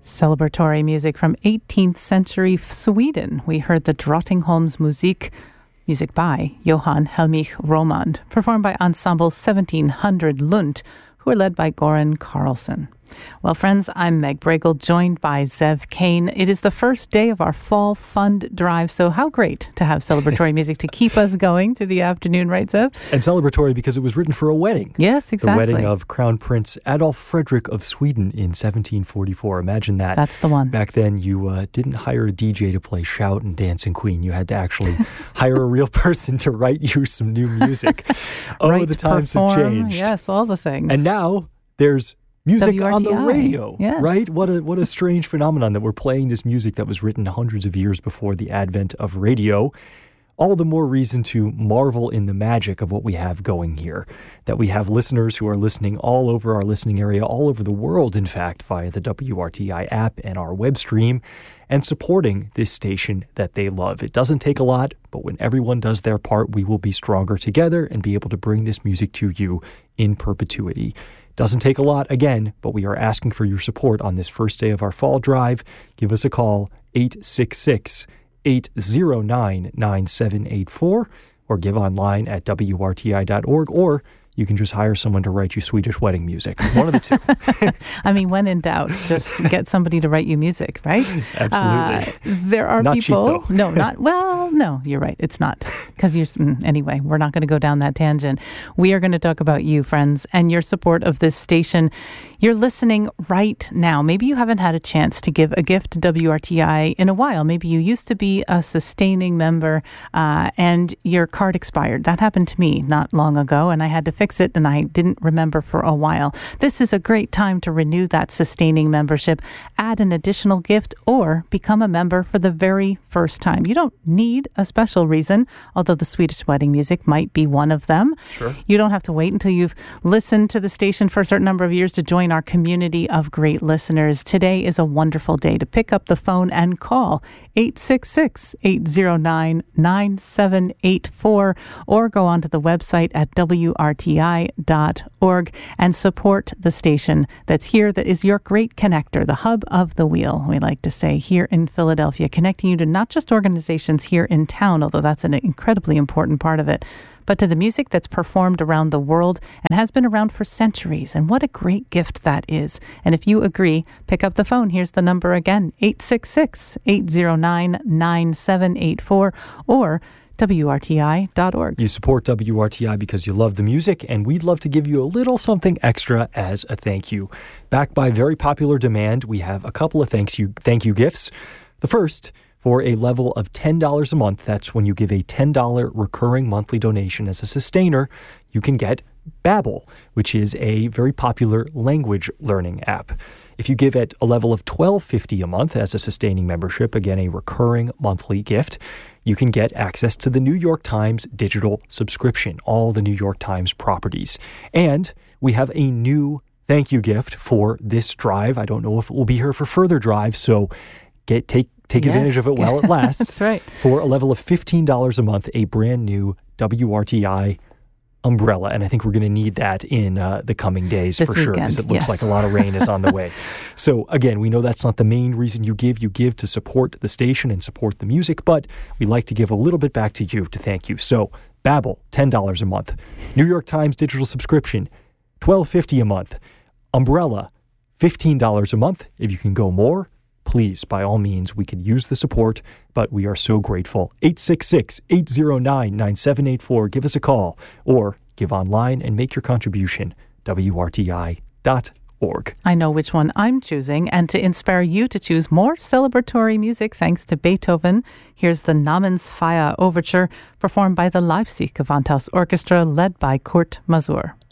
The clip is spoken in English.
Celebratory music from 18th century Sweden. We heard the Drottningholmsmusik, music by Johann Helmich Romand, performed by Ensemble 1700 Lund, who are led by Goran Karlsson. Well, friends, I'm Meg Bregel, joined by Zev Kane. It is the first day of our fall fund drive, so how great to have celebratory music to keep us going through the afternoon, right, Zev? And celebratory because it was written for a wedding. Yes, exactly. The wedding of Crown Prince Adolf Fredrik of Sweden in 1744. Imagine that. That's the one. Back then, you didn't hire a DJ to play Shout and Dancing Queen. You had to actually hire a real person to write you some new music. Oh, the times have changed. Yes, all the things. And now there's music WRTI. on the radio, yes. Right? What a strange phenomenon that we're playing this music that was written hundreds of years before the advent of radio. All the more reason to marvel in the magic of what we have going here, that we have listeners who are listening all over our listening area, all over the world, in fact, via the WRTI app and our web stream, and supporting this station that they love. It doesn't take a lot, but when everyone does their part, we will be stronger together and be able to bring this music to you in perpetuity. Doesn't take a lot, again, but we are asking for your support on this first day of our fall drive. Give us a call, 866-809-9784, or give online at WRTI.org, or you can just hire someone to write you Swedish wedding music. One of the two. I mean, when in doubt, just get somebody to write you music, right? Absolutely. There are not people. Cheap, though. No, not well. No, you're right. It's not because anyway. We're not going to go down that tangent. We are going to talk about you, friends, and your support of this station. You're listening right now. Maybe you haven't had a chance to give a gift to WRTI in a while. Maybe you used to be a sustaining member and your card expired. That happened to me not long ago, and I had to fix it, and I didn't remember for a while. This is a great time to renew that sustaining membership, add an additional gift, or become a member for the very first time. You don't need a special reason, although the Swedish wedding music might be one of them. Sure. You don't have to wait until you've listened to the station for a certain number of years to join our community of great listeners. Today is a wonderful day to pick up the phone and call 866-809-9784 or go onto the website at WRTI.org and support the station that's here, that is your great connector, the hub of the wheel, we like to say, here in Philadelphia, connecting you to not just organizations here in town, although that's an incredibly important part of it, but to the music that's performed around the world and has been around for centuries. And what a great gift that is. And if you agree, pick up the phone. Here's the number again, 866-809-9784 or WRTI.org. You support WRTI because you love the music, and we'd love to give you a little something extra as a thank you. Backed by very popular demand, we have a couple of thank you gifts. The first, for a level of $10 a month, that's when you give a $10 recurring monthly donation as a sustainer, you can get Babbel, which is a very popular language learning app. If you give at a level of $12.50 a month as a sustaining membership, again, a recurring monthly gift, you can get access to the New York Times digital subscription, all the New York Times properties. And we have a new thank you gift for this drive. I don't know if it will be here for further drives, so take advantage of it while it lasts. That's right. For a level of $15 a month, a brand new WRTI umbrella. And I think we're going to need that in the coming days this for sure, weekend, because it looks like a lot of rain is on the way. So again, we know that's not the main reason you give. You give to support the station and support the music, but we like to give a little bit back to you to thank you. So Babbel, $10 a month. New York Times digital subscription, $12.50 a month. Umbrella, $15 a month. If you can go more, please, by all means, we could use the support, but we are so grateful. 866-809-9784. Give us a call or give online and make your contribution. WRTI.org. I know which one I'm choosing, and to inspire you to choose more celebratory music thanks to Beethoven, here's the Namensfeier Overture performed by the Leipzig Gewandhaus Orchestra led by Kurt Masur.